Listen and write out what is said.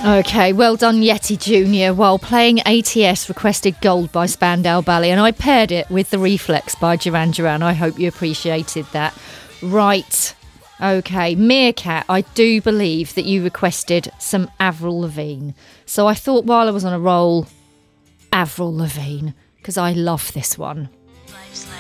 Okay, well done, Yeti Jr. While playing ATS requested Gold by Spandau Ballet, and I paired it with The Reflex by Duran Duran. I hope you appreciated that. Right. Okay, Meerkat, I do believe that you requested some Avril Lavigne. So I thought while I was on a roll, Avril Lavigne, because I love this one.